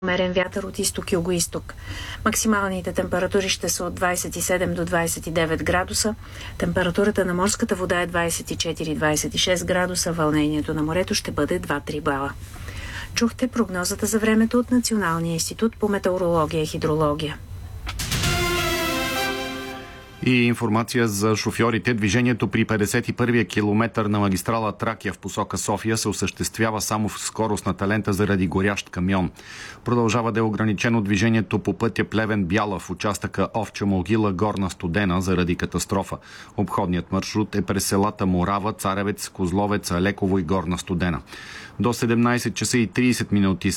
Умерен вятър от изток-юго-исток. Максималните температури ще са от 27 до 29 градуса. Температурата на морската вода е 24-26 градуса. Вълнението на морето ще бъде 2-3 бала. Чухте прогнозата за времето от Националния институт по метеорология и хидрология. И информация за шофьорите. Движението при 51-я километър на магистрала Тракия в посока София се осъществява само в скоростната лента заради горящ камион. Продължава да е ограничено движението по пътя Плевен-Бяла в участъка Овча могила Горна Студена заради катастрофа. Обходният маршрут е през селата Морава, Царевец, Козловец, Алеково и Горна Студена. До 17 часа и 30 минути